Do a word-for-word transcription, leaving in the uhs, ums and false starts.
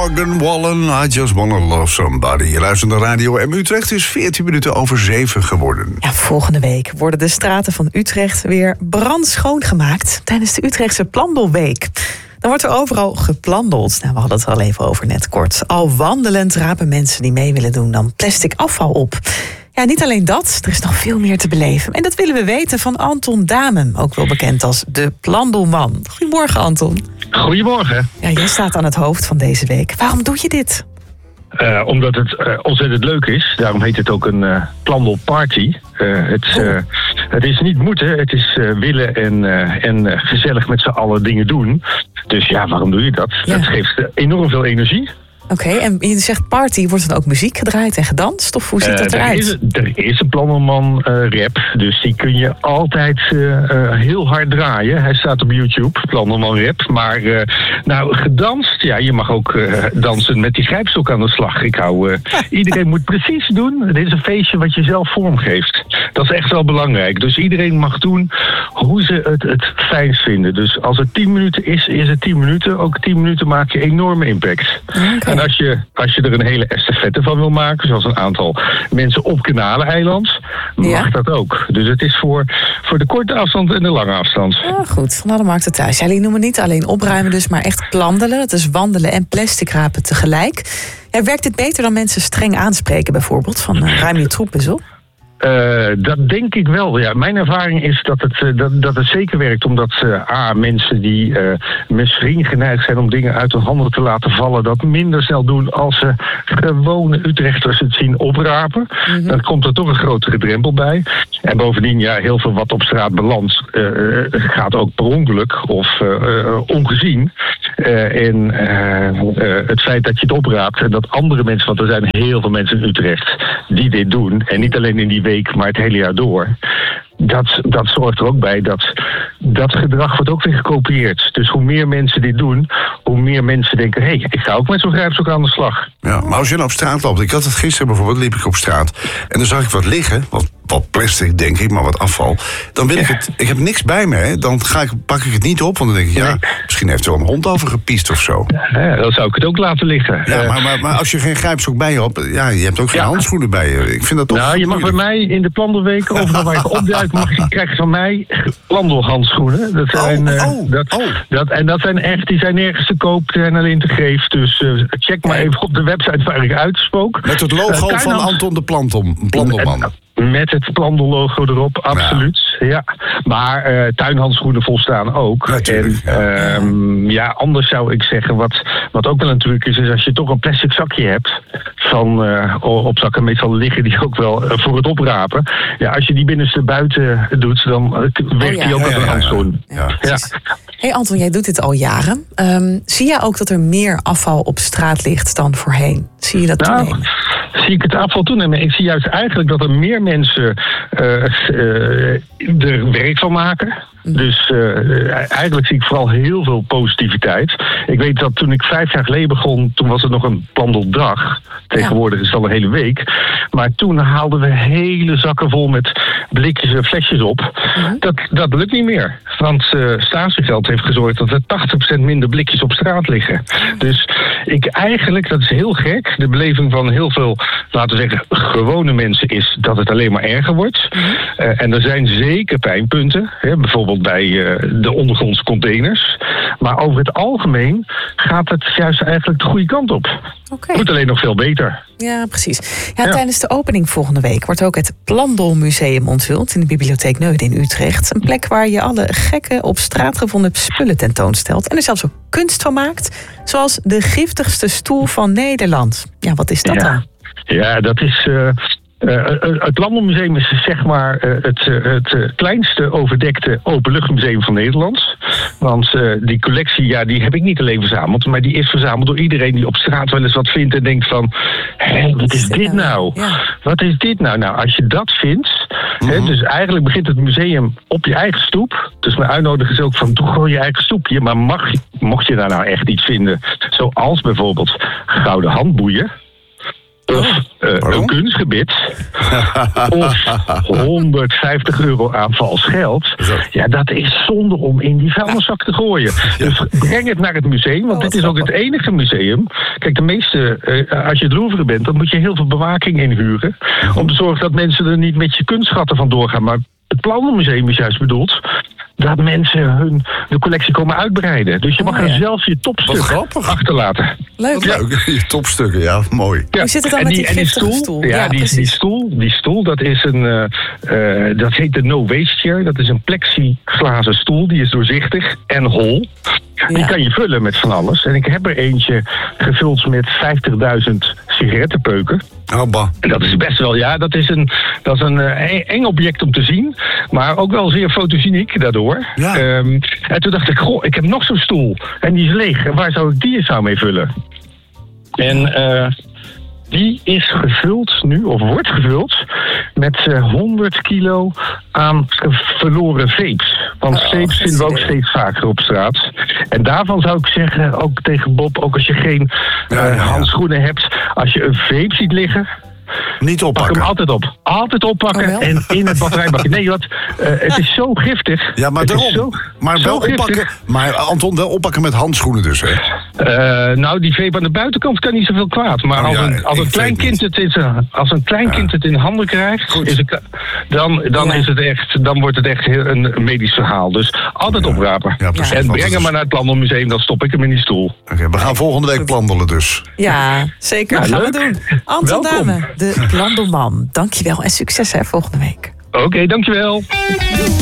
Morgan Wallen, I Just Wanna Love Somebody. Je luistert naar Radio M. Utrecht is veertien minuten over zeven geworden. Ja, volgende week worden de straten van Utrecht weer brandschoon gemaakt tijdens de Utrechtse Plandelweek. Dan wordt er overal geplandeld. Nou, we hadden het er al even over net kort. Al wandelend rapen mensen die mee willen doen dan plastic afval op. Ja, niet alleen dat, er is nog veel meer te beleven. En dat willen we weten van Anton Damem, ook wel bekend als de Plandelman. Goedemorgen, Anton. Goedemorgen. Ja, jij staat aan het hoofd van deze week. Waarom doe je dit? Uh, omdat het uh, ontzettend leuk is. Daarom heet het ook een uh, plandelparty. Uh, het, uh, het is niet moeten, het is uh, willen en, uh, en uh, gezellig met z'n allen dingen doen. Dus ja, waarom doe je dat? Ja. Dat geeft uh, enorm veel energie. Oké, okay, en je zegt party, wordt dan ook muziek gedraaid en gedanst? Of hoe ziet dat uh, eruit? Er is, er is een Plandelman uh, rap, dus die kun je altijd uh, uh, heel hard draaien. Hij staat op YouTube, Plandelman rap. Maar uh, nou, gedanst, ja, je mag ook uh, dansen met die grijpstok aan de slag. Ik hou, uh, iedereen moet precies doen. Het is een feestje wat je zelf vormgeeft. Dat is echt wel belangrijk. Dus iedereen mag doen hoe ze het het fijnst vinden. Dus als het tien minuten is, is het tien minuten. Ook tien minuten maak je enorme impact. Okay. En als je, als je er een hele estafette van wil maken, zoals een aantal mensen op Kanaleneiland, mag ja. dat ook. Dus het is voor, voor de korte afstand en de lange afstand. Ja, goed, nou, dan maakt het thuis. Jullie noemen niet alleen opruimen dus, maar echt plandelen. Dat is wandelen en plastic rapen tegelijk. Ja, werkt dit beter dan mensen streng aanspreken bijvoorbeeld? Van uh, ruim je troep eens op? Uh, dat denk ik wel. Ja, mijn ervaring is dat het, uh, dat, dat het zeker werkt. Omdat uh, A, mensen die uh, misschien geneigd zijn om dingen uit hun handen te laten vallen, dat minder snel doen als ze gewone Utrechters het zien oprapen. Mm-hmm. Dan komt er toch een grotere drempel bij. En bovendien, ja, heel veel wat op straat belandt, uh, gaat ook per ongeluk of uh, uh, ongezien. Uh, en uh, uh, het feit dat je het opraapt en dat andere mensen, want er zijn heel veel mensen in Utrecht die dit doen. En niet alleen in die week, maar het hele jaar door. Dat, dat zorgt er ook bij dat dat gedrag wordt ook weer gekopieerd. Dus hoe meer mensen dit doen, hoe meer mensen denken, hé, hey, ik ga ook met zo'n grijpstok aan de slag. Ja, maar als je nou op straat loopt, ik had het gisteren bijvoorbeeld, liep ik op straat en dan zag ik wat liggen, wat, wat plastic denk ik, maar wat afval. Dan wil ja. ik het, ik heb niks bij me, hè. Dan ga ik, pak ik het niet op, want dan denk ik, ja, nee. misschien heeft er wel een hond over gepiest of zo. Ja, dan zou ik het ook laten liggen. Ja, uh, maar, maar, maar als je geen grijpstok bij je hebt, ja, je hebt ook geen ja. handschoenen bij je. Ik vind dat toch. Nou, je mag moeilijk. Bij mij in de Plandelweek, overal waar je opduikt, mag je krijgen van mij plandelhandschoenen. Dat zijn, oh, oh, uh, dat, oh. Dat, en dat zijn echt, die zijn nergens te koop en alleen te geef. Dus uh, check maar even op de website waar ik uitspook. Met het logo uh, van Anton de Plantel, Plandelman. Met het plandellogo erop, absoluut. Ja. ja. Maar uh, tuinhandschoenen volstaan ook. Natuurlijk, en ja. Um, ja, anders zou ik zeggen, wat, wat ook wel een truc is, is als je toch een plastic zakje hebt van uh, op zakken, meestal liggen die ook wel uh, voor het oprapen. Ja, als je die binnenste buiten doet, dan uh, werkt oh, ja. die ook als ja, ja, een handschoen. Ja, ja. Ja. Ja. Hey Anton, jij doet dit al jaren. Um, zie jij ook dat er meer afval op straat ligt dan voorheen? Zie je dat nou, toenemen? Zie ik het afval toenemen. Ik zie juist eigenlijk dat er meer mensen uh, uh, er werk van maken. Dus uh, eigenlijk zie ik vooral heel veel positiviteit. Ik weet dat toen ik vijf jaar geleden begon, toen was het nog een plandeldag. Tegenwoordig is het al een hele week. Maar toen haalden we hele zakken vol met blikjes en flesjes op. Mm-hmm. Dat, dat lukt niet meer. Want uh, statiegeld heeft gezorgd dat er tachtig procent minder blikjes op straat liggen. Dus ik eigenlijk, dat is heel gek, de beleving van heel veel, laten we zeggen, gewone mensen is dat het alleen maar erger wordt. Mm-hmm. Uh, en er zijn zeker pijnpunten. Hè, bijvoorbeeld bij uh, de ondergrondse containers. Maar over het algemeen gaat het juist eigenlijk de goede kant op. Okay. Moet alleen nog veel beter. Ja, precies. Ja, ja. Tijdens de opening volgende week wordt ook het Plandelmuseum onthuld in de Bibliotheek Neuden in Utrecht. Een plek waar je alle gekke op straat gevonden spullen tentoonstelt. En er zelfs ook kunst van maakt. Zoals de giftigste stoel van Nederland. Ja, wat is dat ja. dan? Ja, dat is Uh... Uh, het Plandelmuseum is zeg maar uh, het, uh, het uh, kleinste overdekte openluchtmuseum van Nederland. Want uh, die collectie, ja, die heb ik niet alleen verzameld, maar die is verzameld door iedereen die op straat wel eens wat vindt en denkt van, hé, wat is dit nou? Ja. Wat is dit nou? Nou, als je dat vindt, mm-hmm. hè, dus eigenlijk begint het museum op je eigen stoep. Dus mijn uitnodiging is ook van, doe gewoon je eigen stoepje. Maar mag, mocht je daar nou echt iets vinden, zoals bijvoorbeeld gouden handboeien, of uh, een kunstgebit of honderdvijftig euro aan vals geld, ja, dat is zonde om in die vuilniszak te gooien. Ja. Dus breng het naar het museum, want dit is ook het enige museum. Kijk, de meeste, uh, als je het Louvre bent, dan moet je heel veel bewaking inhuren, om te zorgen dat mensen er niet met je kunstschatten vandoor gaan. Maar het Plandelmuseum is juist bedoeld dat mensen hun de collectie komen uitbreiden. Dus je mag oh, ja. er zelf je topstukken achterlaten. Leuk. Ja, je topstukken, ja, mooi. Ja. Hoe zit het dan en met die, die, die stoel? stoel? Ja, ja die, die, stoel, die stoel, dat is een, uh, uh, dat heet de No Waste Chair. Dat is een plexiglazen stoel, die is doorzichtig en hol. Ja. Die kan je vullen met van alles. En ik heb er eentje gevuld met vijftigduizend sigarettenpeuken. Oh, bah. En dat is best wel, ja, dat is een, dat is een uh, eng object om te zien. Maar ook wel zeer fotogeniek daardoor. Ja. Um, en toen dacht ik, goh, ik heb nog zo'n stoel. En die is leeg. En waar zou ik die eens nou mee vullen? En uh, die is gevuld nu, of wordt gevuld, met uh, honderd kilo aan verloren vapes. Want oh, vapes vinden we ook steeds vaker op straat. En daarvan zou ik zeggen, ook tegen Bob, ook als je geen uh, ja, ja, ja. handschoenen hebt, als je een vape ziet liggen, niet oppakken. Pak hem altijd op. Altijd oppakken oh, en in het batterijbakje. Nee, wat, uh, het is zo giftig. Ja, maar het daarom. Zo, maar wel zo oppakken. Maar Anton, wel oppakken met handschoenen dus, hè? Uh, nou, die vape aan de buitenkant kan niet zoveel kwaad. Maar oh, als, ja, een, als, een klein kind het in, als een klein kind het in handen krijgt, is het, dan, dan, ja. is het echt, dan wordt het echt een medisch verhaal. Dus altijd ja. oprapen. Ja, precies, en breng hem maar naar het Plandelmuseum, dan stop ik hem in die stoel. Okay, we gaan volgende week plandelen dus. Ja, zeker. Nou, gaan leuk. we doen. Anton Dame, de Plandelman. Dankjewel en succes hè, volgende week. Oké, okay, dankjewel.